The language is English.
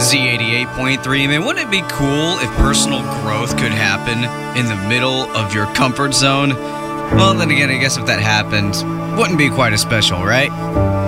Z88.3. Man, wouldn't it be cool if personal growth could happen in the middle of your comfort zone? Well, then again, I guess if that happened, wouldn't be quite as special, right?